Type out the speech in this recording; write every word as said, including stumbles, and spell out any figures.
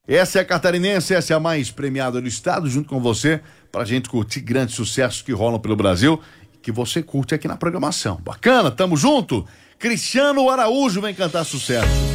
Essa é a Catarinense, essa é a mais premiada do estado, junto com você, pra gente curtir grandes sucessos que rolam pelo Brasil, que você curte aqui na programação. Bacana, tamo junto? Cristiano Araújo vem cantar sucesso.